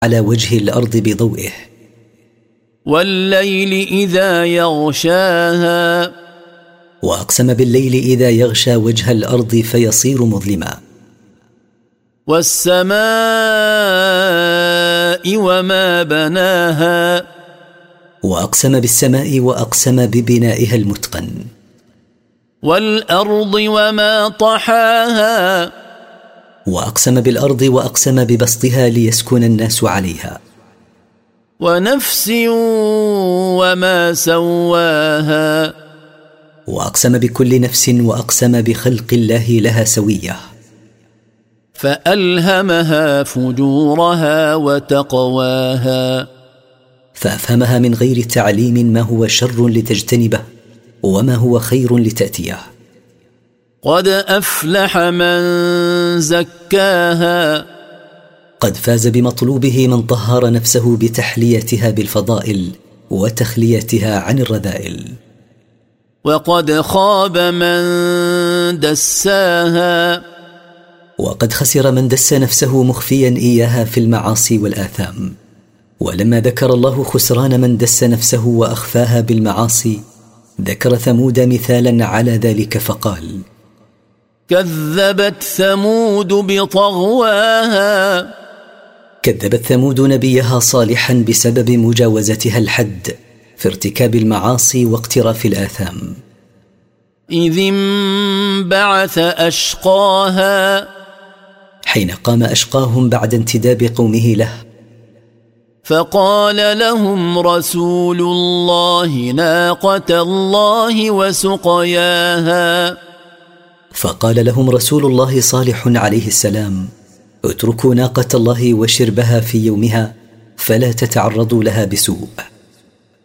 على وجه الأرض بضوئه. والليل إذا يغشاها وأقسم بالليل إذا يغشى وجه الأرض فيصير مظلما. والسماء وما بناها وأقسم بالسماء وأقسم ببنائها المتقن. والأرض وما طحاها وأقسم بالأرض وأقسم ببسطها ليسكن الناس عليها. ونفس وما سواها وأقسم بكل نفس وأقسم بخلق الله لها سوية. فألهمها فجورها وتقواها فأفهمها من غير تعليم ما هو شر لتجتنبه وما هو خير لتأتيه. قد أفلح من زكاها قد فاز بمطلوبه من طهر نفسه بتحليتها بالفضائل وتخليتها عن الرذائل. وقد خاب من دساها وقد خسر من دس نفسه مخفيا إياها في المعاصي والآثام. ولما ذكر الله خسران من دس نفسه وأخفاها بالمعاصي ذكر ثمود مثالا على ذلك فقال: كذبت ثمود بطغواها كذبت ثمود نبيها صالحا بسبب مجاوزتها الحد في ارتكاب المعاصي واقتراف الآثام. إذ انبعث أشقاها حين قام أشقاهم بعد انتداب قومه له. فقال لهم رسول الله ناقة الله وسقياها فقال لهم رسول الله صالح عليه السلام: اتركوا ناقة الله وشربها في يومها فلا تتعرضوا لها بسوء.